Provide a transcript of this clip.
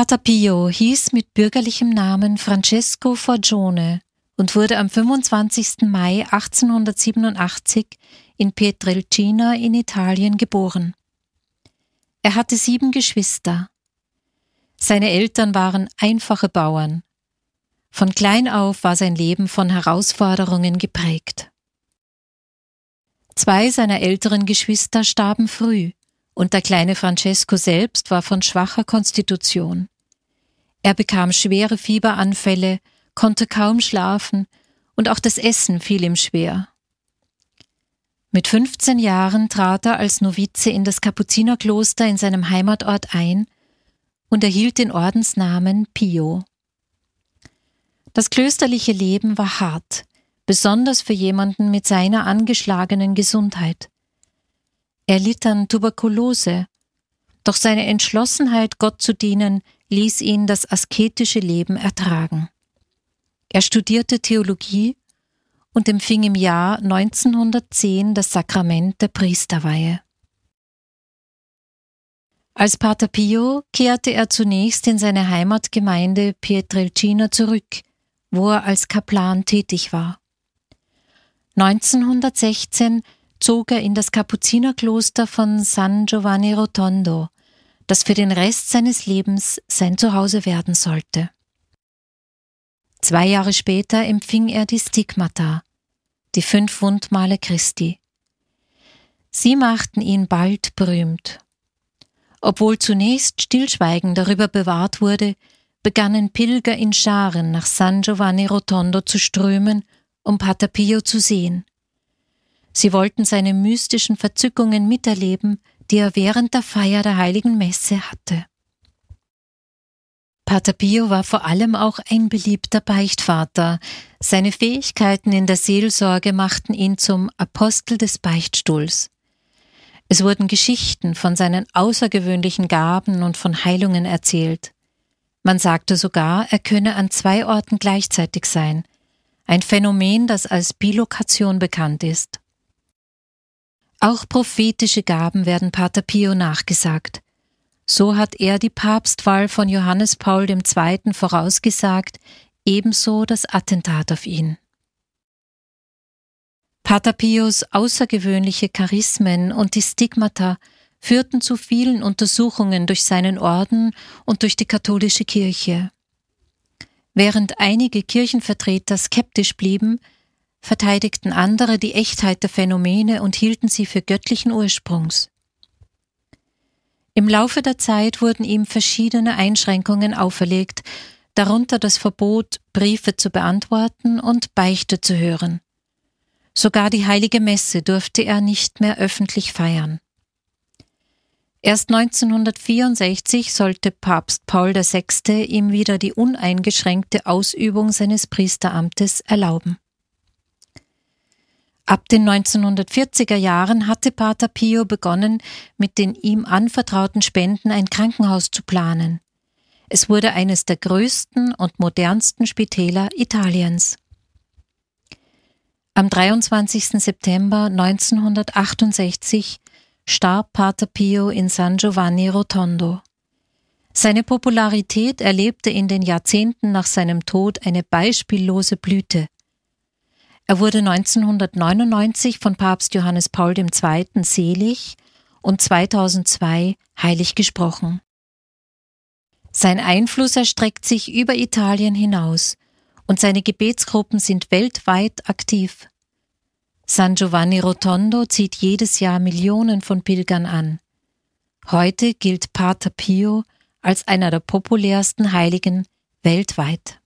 Pater Pio hieß mit bürgerlichem Namen Francesco Forgione und wurde am 25. Mai 1887 in Pietrelcina in Italien geboren. Er hatte 7 Geschwister. Seine Eltern waren einfache Bauern. Von klein auf war sein Leben von Herausforderungen geprägt. 2 seiner älteren Geschwister starben früh und der kleine Francesco selbst war von schwacher Konstitution. Er bekam schwere Fieberanfälle, konnte kaum schlafen und auch das Essen fiel ihm schwer. Mit 15 Jahren trat er als Novize in das Kapuzinerkloster in seinem Heimatort ein und erhielt den Ordensnamen Pio. Das klösterliche Leben war hart, besonders für jemanden mit seiner angeschlagenen Gesundheit. Er litt an Tuberkulose, doch seine Entschlossenheit, Gott zu dienen, ließ ihn das asketische Leben ertragen. Er studierte Theologie und empfing im Jahr 1910 das Sakrament der Priesterweihe. Als Pater Pio kehrte er zunächst in seine Heimatgemeinde Pietrelcina zurück, wo er als Kaplan tätig war. 1916 zog er in das Kapuzinerkloster von San Giovanni Rotondo, das für den Rest seines Lebens sein Zuhause werden sollte. 2 Jahre später empfing er die Stigmata, die 5 Wundmale Christi. Sie machten ihn bald berühmt. Obwohl zunächst Stillschweigen darüber bewahrt wurde, begannen Pilger in Scharen nach San Giovanni Rotondo zu strömen, um Pater Pio zu sehen. Sie wollten seine mystischen Verzückungen miterleben, die er während der Feier der Heiligen Messe hatte. Pater Pio war vor allem auch ein beliebter Beichtvater. Seine Fähigkeiten in der Seelsorge machten ihn zum Apostel des Beichtstuhls. Es wurden Geschichten von seinen außergewöhnlichen Gaben und von Heilungen erzählt. Man sagte sogar, er könne an 2 Orten gleichzeitig sein, ein Phänomen, das als Bilokation bekannt ist. Auch prophetische Gaben werden Pater Pio nachgesagt. So hat er die Papstwahl von Johannes Paul II. Vorausgesagt, ebenso das Attentat auf ihn. Pater Pios außergewöhnliche Charismen und die Stigmata führten zu vielen Untersuchungen durch seinen Orden und durch die katholische Kirche. Während einige Kirchenvertreter skeptisch blieben, verteidigten andere die Echtheit der Phänomene und hielten sie für göttlichen Ursprungs. Im Laufe der Zeit wurden ihm verschiedene Einschränkungen auferlegt, darunter das Verbot, Briefe zu beantworten und Beichte zu hören. Sogar die Heilige Messe durfte er nicht mehr öffentlich feiern. Erst 1964 sollte Papst Paul VI. Ihm wieder die uneingeschränkte Ausübung seines Priesteramtes erlauben. Ab den 1940er Jahren hatte Pater Pio begonnen, mit den ihm anvertrauten Spenden ein Krankenhaus zu planen. Es wurde eines der größten und modernsten Spitäler Italiens. Am 23. September 1968 starb Pater Pio in San Giovanni Rotondo. Seine Popularität erlebte in den Jahrzehnten nach seinem Tod eine beispiellose Blüte. Er wurde 1999 von Papst Johannes Paul II. Selig und 2002 heilig gesprochen. Sein Einfluss erstreckt sich über Italien hinaus und seine Gebetsgruppen sind weltweit aktiv. San Giovanni Rotondo zieht jedes Jahr Millionen von Pilgern an. Heute gilt Pater Pio als einer der populärsten Heiligen weltweit.